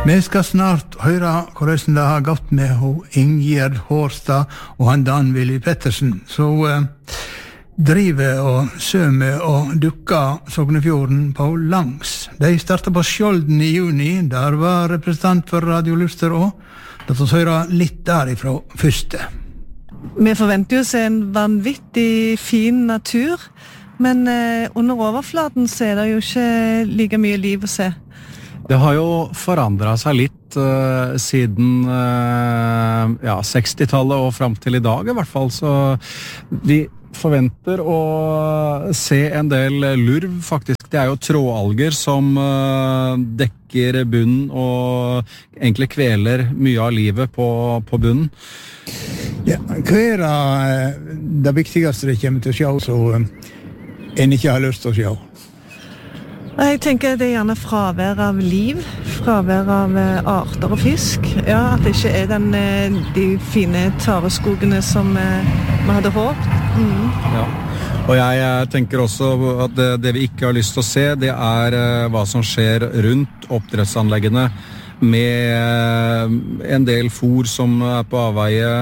Vi skal snart høre hvordan det har gått med Ingjerd Hårstad og han Dan Willy Pettersen, så driver og sømer og dukker Sognefjorden på langs. De startet på Skjolden i juni, der var representant for Radio Luster også. La oss høre litt derifra første. Vi forventer jo å se en vanvittig fin natur, men under overflaten så er det jo ikke like mye liv å se. Det har jo forandret seg litt siden 60-tallet og frem til i dag i hvert fall, så vi forventer å se en del lurv faktisk. Det er jo trådalger som dekker bunnen og egentlig kveler mye av livet på bunnen. Ja, hva det viktigste det kommer til å se, så en ikke har lyst til å se? Jeg tenker det er gjerne fravær av liv, fravær av arter og fisk. Ja, at det ikke er de fine tareskogene som vi hadde håpet. Ja. Og jeg tenker også at det vi ikke har lyst til å se, det er hva som skjer rundt oppdrettsanleggene med en del fôr som er på avveie,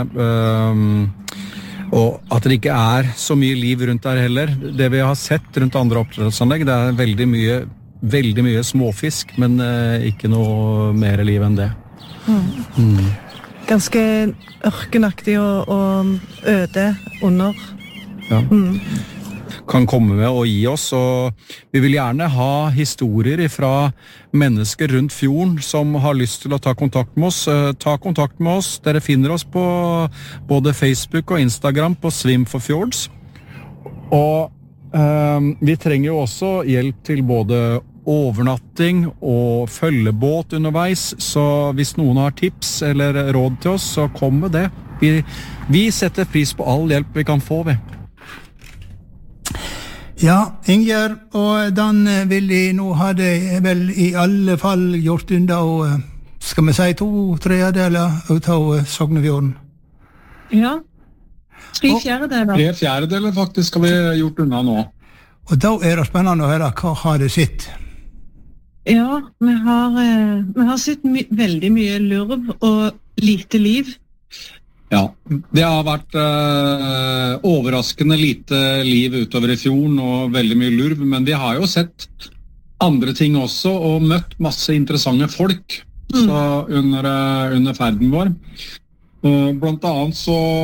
og at det ikke er så mye liv rundt der heller. Det vi har sett rundt andre oppdrettsanlegg, det er veldig mye småfisk, men ikke noe mer liv enn det. Ganske ørkenaktig og øde under. Ja. Kan komme med og gi oss, og vi vil gjerne ha historier fra mennesker rundt fjorden som har lyst til å ta kontakt med oss. Ta kontakt med oss. Dere finner oss på både Facebook og Instagram på Swim for Fjords. Og vi trenger jo også hjelp til både overnatting og følgebåt underveis, så hvis noen har tips eller råd til oss, så kom med det. Vi setter pris på all hjelp vi kan få ved. Ja, Ingjerd og Dan Willy, nå har de vel i alle fall gjort unna, og skal vi si 2/3 ut av Sognefjorden? Ja, 3/4. 3/4 faktisk har vi gjort unna nå. Og da er det spennende å høre hva har det sitt? Ja, vi har sett veldig mye lurv og lite liv. Ja, det har vært overraskende lite liv utover i fjorden og veldig mye lurv, men vi har jo sett andre ting også og møtt masse interessante folk så under ferden vår. Blant annet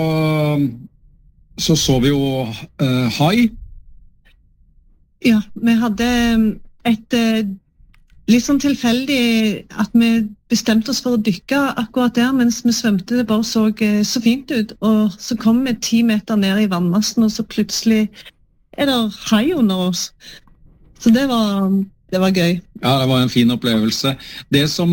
så vi jo hai. Ja, vi hadde et litt sånn tilfeldig at vi bestemte oss for å dykke akkurat der, mens vi svømte. Det bare så fint ut, og så kom vi 10 meter ned i vannmassen, og så plutselig er det hai under oss. Så det var gøy. Ja, det var en fin opplevelse. Det som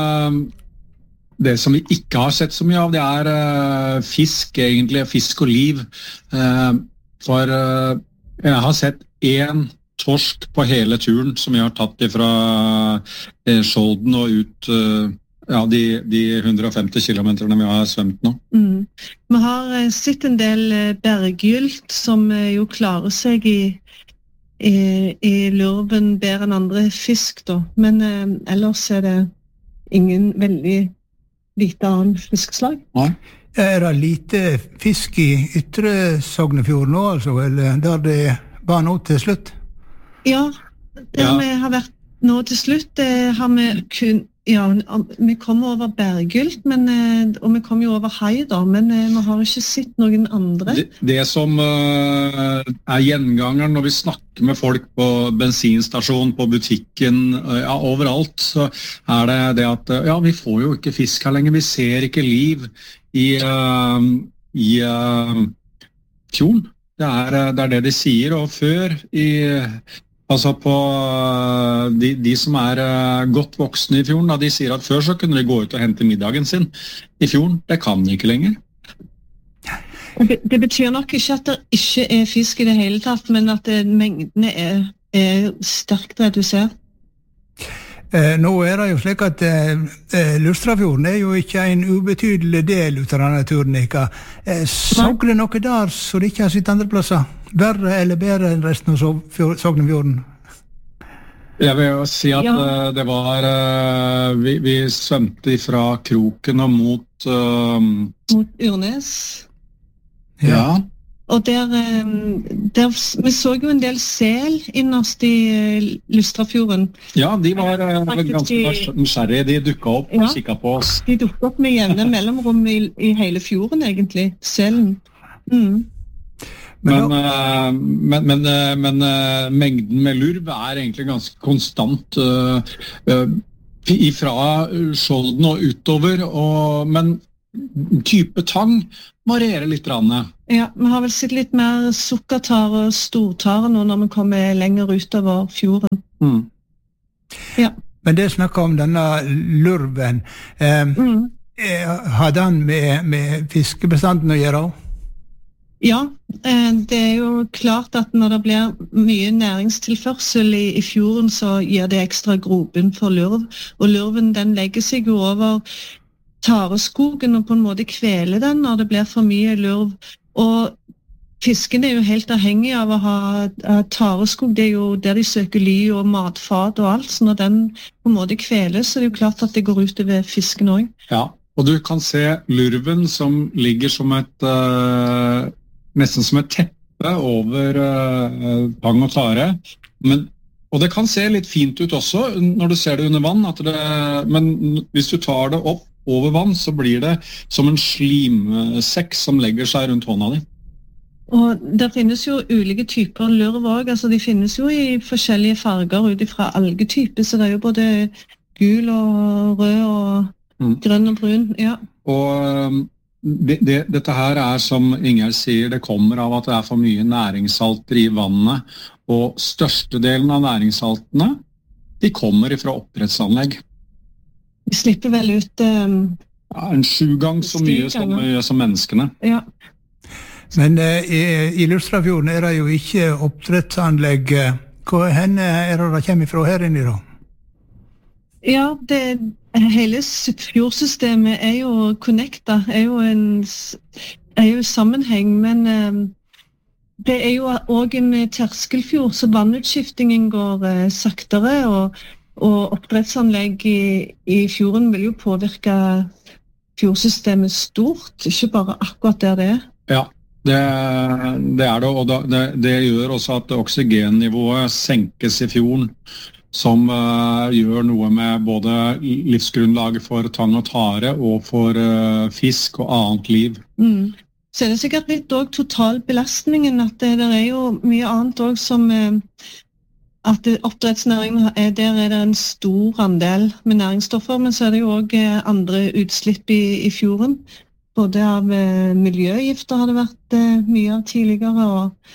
vi ikke har sett så mye av, det er fisk, egentlig, fisk og liv. For jeg har sett 1 torsk på hele turen som vi har tatt fra Skjolden og ut de 150 kilometerne vi har svømt nå. Vi har sett en del berggylt som jo klarer seg i lurven bedre enn andre fisk da, men ellers er det ingen veldig lite annen fiskslag. Ja. Er det lite fisk i ytre Sognefjorden nå, altså, eller der det var nå til slutt? Ja, der vi har vært nå til slutt, det har vi vi kom over berggylt, og vi kom jo over hai da, men vi har ikke sett noen andre. Det som er gjengangeren når vi snakker med folk på bensinstasjon, på butikken, overalt, så er det at vi får jo ikke fisk her lenger, vi ser ikke liv i fjorden. Det er det de sier, og før altså på de som er godt voksne i fjorden, de sier at før så kunne de gå ut og hente middagen sin i fjorden. Det kan de ikke lenger. Det betyr nok ikke at det ikke er fisk i det hele tatt, men at mengdene er sterkt redusert. Nå er det jo slik at Lustrafjorden er jo ikke en ubetydelig del ut av denne turen. Så det noe der så det ikke har sitt andre plasser? Verre eller bedre enn resten av Sognefjorden? Jeg vil jo si at det var vi svømte fra kroken og mot Urnes. Ja. Og der vi så jo en del sel innerst i Lustrafjorden. Ja, de var ganske nysgjerrige. De dukket opp og kikket på oss. De dukket opp med jevne mellomrom i hele fjorden, egentlig. Selen. Men mengden med lurv egentlig ganske konstant ifra Skjolden og utover, men type tang varierer litt. Ja, vi har vel sett litt mer sukkertare og stortare nå når vi kommer lenger utover fjorden. Ja. Men det snakker om denne lurven. Har den med fiskebestanden å gjøre? Ja, det jo klart at når det blir mye næringstilførsel i fjorden, så gir det ekstra grobunn for lurv. Og lurven den legger seg jo over tareskogen og på en måte kveler den når det blir for mye lurv. Og fisken jo helt avhengig av å ha tareskog. Det jo der de søker ly og matfat og alt. Så når den på en måte kveles, så det jo klart at det går ut over fisken også. Ja, og du kan se lurven som ligger som nesten som et teppe over tang og tare. Og det kan se litt fint ut også når du ser det under vann. Men hvis du tar det opp over vann, så blir det som en slimsekk som legger seg rundt hånda di. Og det finnes jo ulike typer lurv også. Altså, de finnes jo i forskjellige farger ut fra algetyper, så det jo både gul og rød og grønn og brun. Ja. Og dette her som Ingjerd sier, det kommer av at det for mye næringssalter i vannet, og størstedelen av næringssaltene, de kommer fra oppdrettsanlegg. Vi slipper vel ut en 7 ganger så mye som menneskene. Ja. Men i Lustrafjorden det jo ikke oppdrettsanlegg. Hvor henne det kommer fra her inne da? Ja, hele fjordsystemet jo connecta, jo sammenheng, men det jo også en terskelfjord, så vannutskiftingen går saktere, og oppdrettsanlegg i fjorden vil jo påvirke fjordsystemet stort, ikke bare akkurat der det Ja, det det, og det gjør også at oksygennivået senkes i fjorden, som gjør noe med både livsgrunnlaget for tang og tare og for fisk og annet liv. Så det sikkert litt også totalbelastningen, at det jo mye annet også som at oppdrettsnæringen der det en stor andel med næringsstoffer, men så det jo også andre utslipp i fjorden. Både av miljøgifter har det vært mye av tidligere,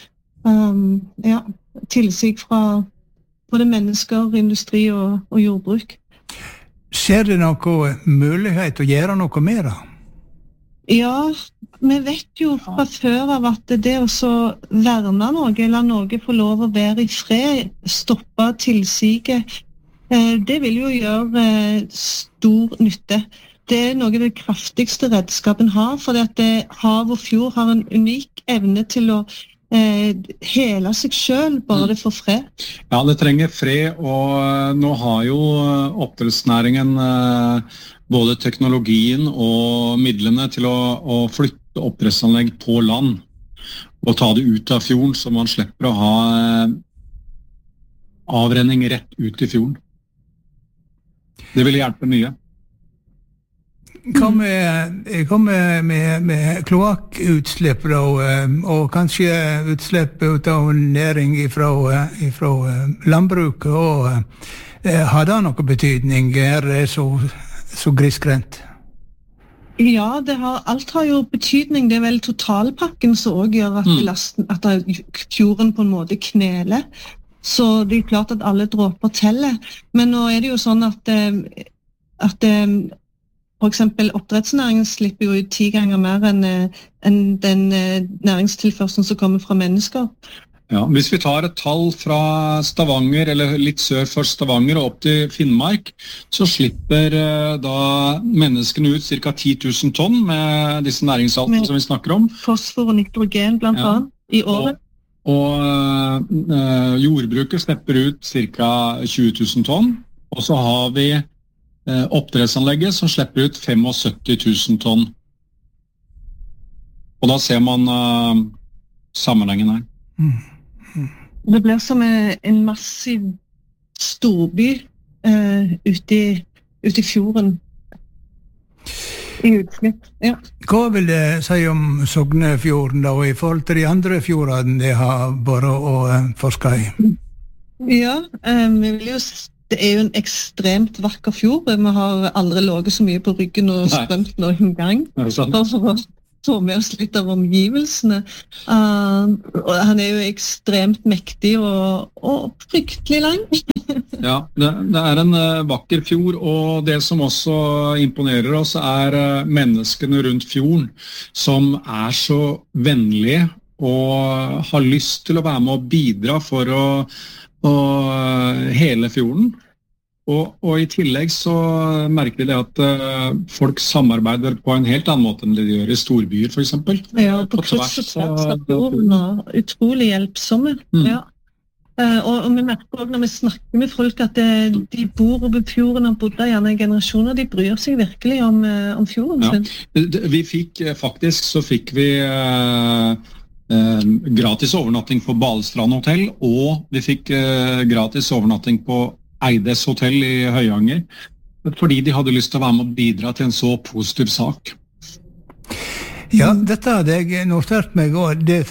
og tilsig fra både mennesker, industri og jordbruk. Ser det noe mulighet å gjøre noe mer da? Ja, vi vet jo fra før av at det å verne noe, eller noe få lov å være i fred, stoppe tilsiget, det vil jo gjøre stor nytte. Det noe av det kraftigste redskapen har, for at hav og fjord har en unik evne til å hele seg selv, bare det får fred. Ja, det trenger fred, og nå har jo oppdrettsnæringen både teknologien og midlene til å flytte oppdrettsanlegg på land og ta det ut av fjorden, så man slipper å ha avrenning rett ut i fjorden. Det vil hjelpe mye. Hva med kloakkutslipp da, og kanskje utslipp ut av næring fra landbruket, og har det noe betydning? Det så grisgrendt? Ja, alt har jo betydning. Det vel totalpakken som også gjør at fjorden på en måte kneler. Så det klart at alle dråper teller. Men nå det jo sånn at for eksempel oppdrettsnæringen slipper jo ut 10 ganger mer enn den næringstilførselen som kommer fra mennesker. Ja, hvis vi tar et tall fra Stavanger, eller litt sør for Stavanger og opp til Finnmark, så slipper da menneskene ut ca. 10 000 tonn med disse næringssaltene som vi snakker om. Fosfor og nitrogen blant annet i året. Og jordbruket slipper ut ca. 20 000 tonn, og så har vi oppdrettsanlegget som slipper ut 75 000 tonn. Og da ser man sammenhengen her. Det blir som en massiv storby ute i fjorden. I utslipp, ja. Hva vil det si om Sognefjorden da, og i forhold til de andre fjordene de har bare å forske i? Ja, vi vil jo det jo en ekstremt vakker fjord. Vi har aldri ligget så mye på ryggen og strømt noen gang. For å få med oss litt av omgivelsene. Og han jo ekstremt mektig og fryktelig lang. Ja, det en vakker fjord, og det som også imponerer oss menneskene rundt fjorden, som så vennlige og har lyst til å være med og bidra for å hele fjorden. Og i tillegg så merker vi det at folk samarbeider på en helt annen måte enn det de gjør i storbyer, for eksempel. Ja, på kryss og tvers av fjorden, og utrolig hjelpsomme. Ja. Og vi merker også når vi snakker med folk at de bor over fjorden og bodde gjerne i generasjoner, de bryr seg virkelig om fjorden sin. Ja. Vi fikk gratis overnatting på Balestrand hotell, og vi fikk gratis overnatting på Eides hotell i Høyanger, fordi de hadde lyst til å være med og bidra til en så positiv sak. Ja, dette hadde jeg notert meg, og det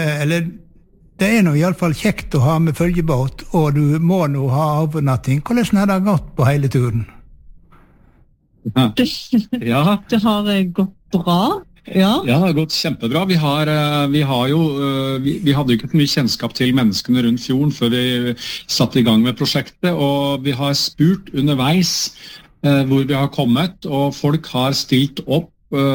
nå i alle fall kjekt å ha med følgebåt, og du må nå ha overnatting. Hvordan har det gått på hele turen? Ja. Det har gått bra. Ja, det har gått kjempebra. Vi hadde jo ikke mye kjennskap til menneskene rundt fjorden før vi satte i gang med prosjektet, og vi har spurt underveis hvor vi har kommet, og folk har stilt opp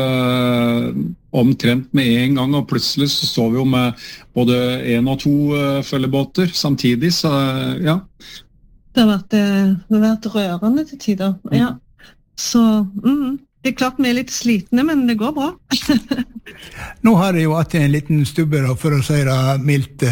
omtrent med en gang, og plutselig så står vi jo med både 1 og 2 følgebåter samtidig, så ja. Det har vært rørende til tider, ja. Så, det klart vi litt slitne, men det går bra. Nå har jeg jo hatt en liten stubbe, for å si det mildt.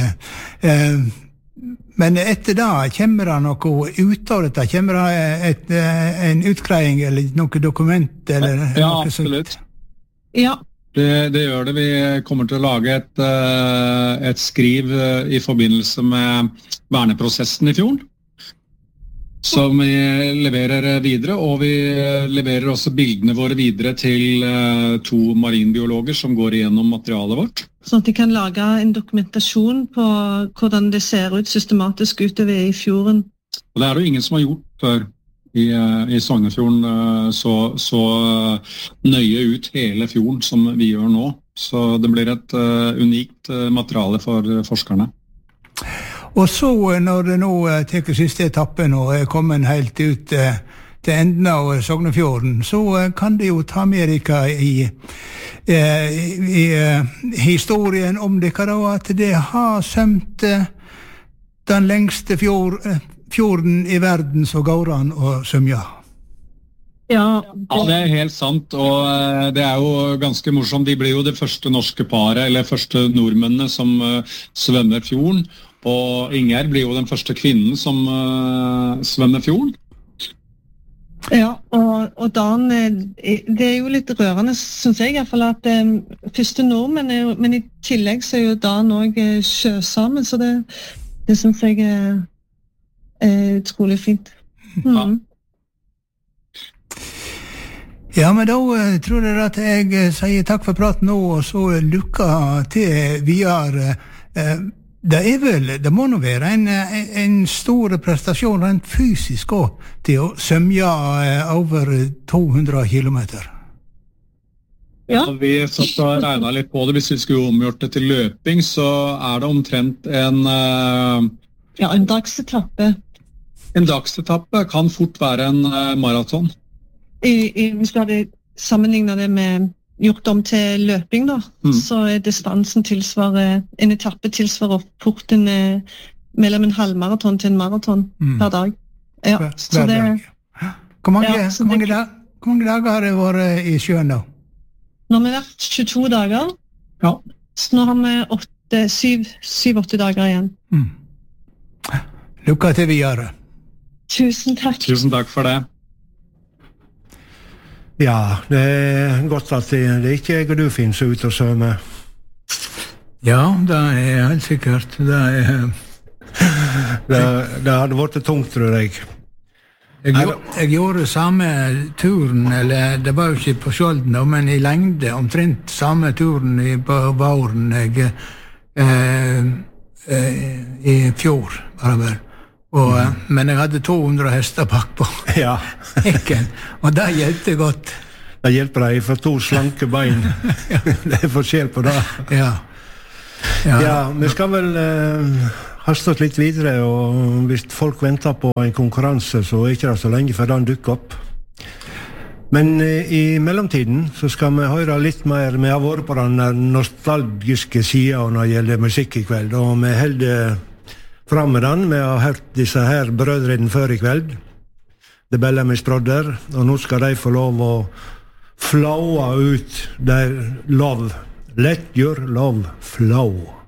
Men etter det, kommer det noe ut av dette? Kommer det en utgreiing eller noe dokument? Eller ja, noe absolutt. Sånt? Ja. Det gjør det. Vi kommer til å lage et skriv i forbindelse med verneprosessen i fjorden, som vi leverer videre, og vi leverer også bildene våre videre til 2 marinbiologer som går igjennom materialet vårt. Sånn at de kan lage en dokumentasjon på hvordan det ser ut systematisk utover i fjorden. Og det jo ingen som har gjort før i Sognefjorden så nøye ut hele fjorden som vi gjør nå. Så det blir et unikt materiale for forskerne. Og så, når det nå teker siste etappen og kommet helt ut til enden av Sognefjorden, så kan det jo ta med dere i historien om dere da, at det har sømt den lengste fjorden i verden, så går an å sømja. Ja, det helt sant, og det jo ganske morsomt. De blir jo det første norske paret, eller første nordmennene som svømmer fjorden. Og Inger blir jo den første kvinnen som svømmer fjorden. Ja, og Dan, det jo litt rørende, synes jeg i hvert fall, at første nordmenn men i tillegg så jo Dan også sjøsamen, så det synes jeg utrolig fint. Ja, men da tror jeg at jeg sier takk for praten nå, og så lykke til videre. Det må nå være en stor prestasjon rent fysisk også, til å sømja over 200 kilometer. Ja, vi satt og regnet litt på det. Hvis vi skulle omgjort det til løping, så det omtrent en dagsetappe. En dagsetappe kan fort være en maraton. Hvis du hadde sammenlignet det med gjort om til løping da, så distansen en etappe tilsvarer fort mellom en halvmaraton til en maraton per dag. Ja, så det Hvor mange dager har det vært i sjøen da? Nå har vi vært 22 dager. Ja. Så nå har vi det 7-8 dager igjen. Lykke til videre. Tusen takk. Tusen takk for det. Ja, det godt at det ikke du finnes ut og sømme. Ja, det helt sikkert. Det hadde vært tungt, tror jeg. Jeg gjorde samme turen, eller det var jo ikke på Skjolden, men I lengde, omtrent samme turen på våren I fjor, bare. Men jeg hadde 200 hester bakpå. Ja. Og det hjelpte godt. Det hjelper deg for 2 slanke bein. Det forskjell på det. Ja, vi skal vel haste oss litt videre, og hvis folk venter på en konkurranse, så ikke det så lenge før den dukker opp. Men I mellomtiden så skal vi høre litt mer. Vi har vært på den nostalgiske siden når det gjelder musikk I kveld, og vi holder fram med den. Vi har hørt disse her brødrene før I kveld, The Bellamy's Brother, og nå skal de få lov å flowe ut their love. Let your love flow.